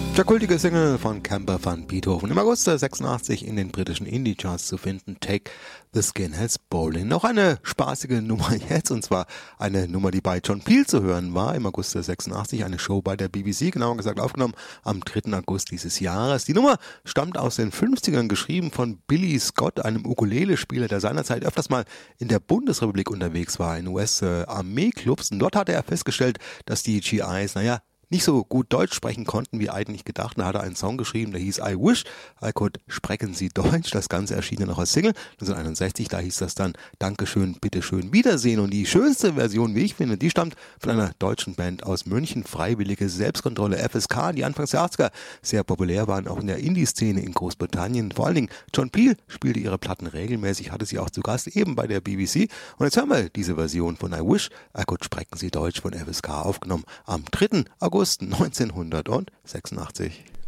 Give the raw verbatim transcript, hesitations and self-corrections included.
Der kultige Single von Camper van Beethoven im August sechsundachtzig in den britischen Indie-Charts zu finden, Take the Skinheads Bowling. Noch eine spaßige Nummer jetzt, und zwar eine Nummer, die bei John Peel zu hören war im August sechsundachtzig, eine Show bei der B B C, genauer gesagt aufgenommen am dritten August dieses Jahres. Die Nummer stammt aus den fünfzigern, geschrieben von Billy Scott, einem Ukulele-Spieler, der seinerzeit öfters mal in der Bundesrepublik unterwegs war, in U S-Armeeclubs, und dort hatte er festgestellt, dass die G Is, naja, nicht so gut Deutsch sprechen konnten wie eigentlich gedacht. Da hat er einen Song geschrieben, der hieß I Wish I Could Sprechen Sie Deutsch. Das Ganze erschien dann auch als Single neunzehnhunderteinundsechzig. Da hieß das dann Dankeschön, bitteschön, Wiedersehen. Und die schönste Version, wie ich finde, die stammt von einer deutschen Band aus München, Freiwillige Selbstkontrolle, F S K, die Anfangs der achtziger sehr populär waren, auch in der Indie-Szene in Großbritannien. Vor allen Dingen John Peel spielte ihre Platten regelmäßig, hatte sie auch zu Gast, eben bei der B B C. Und jetzt hören wir diese Version von I Wish I Could Sprechen Sie Deutsch von F S K, aufgenommen am dritten August neunzehnhundertsechsundachtzig.